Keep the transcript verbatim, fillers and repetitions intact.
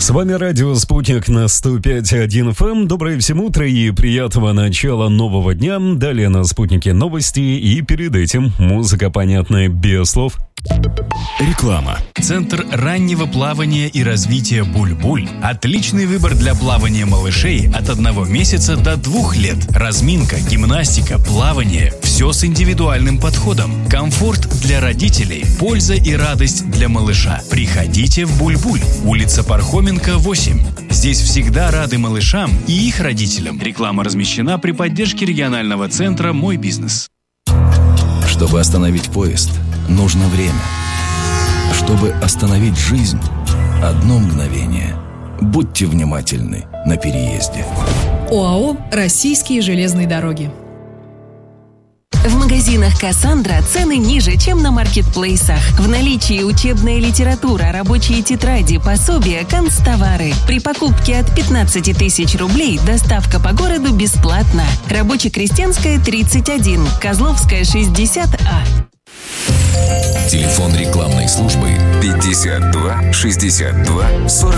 С вами радио «Спутник» на сто пять и один эф эм. Доброе всем утро и приятного начала нового дня. Далее на «Спутнике» новости и перед этим музыка, понятная без слов. Реклама. Центр раннего плавания и развития «Буль-Буль». Отличный выбор для плавания малышей от одного месяца до двух лет. Разминка, гимнастика, плавание – все с индивидуальным подходом. Комфорт для родителей, польза и радость для малыша. Приходите в «Буль-Буль». Улица Пархоменко, восемь. Здесь всегда рады малышам и их родителям. Реклама размещена при поддержке регионального центра «Мой бизнес». Чтобы остановить поезд, нужно время. Чтобы остановить жизнь, одно мгновение. Будьте внимательны на переезде. ОАО «Российские железные дороги». В магазинах «Кассандра» цены ниже, чем на маркетплейсах. В наличии учебная литература, рабочие тетради, пособия, канцтовары. При покупке от пятнадцати тысяч рублей доставка по городу бесплатна. Рабоче-крестьянская, тридцать один, Козловская, шестьдесят А. Телефон рекламной службы пятьдесят два шестьдесят два сорок